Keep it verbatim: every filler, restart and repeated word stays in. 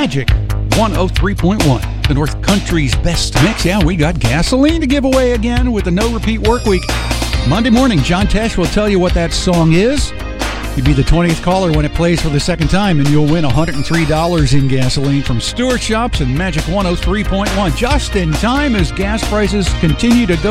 Magic one oh three point one, the North Country's best mix. Yeah, we got gasoline to give away again with the No Repeat Work Week. Monday morning, John Tesh will tell you what that song is. You'll be the twentieth caller when it plays for the second time, and you'll win one hundred three dollars in gasoline from Stewart Shops and Magic one oh three point one. Just in time as gas prices continue to go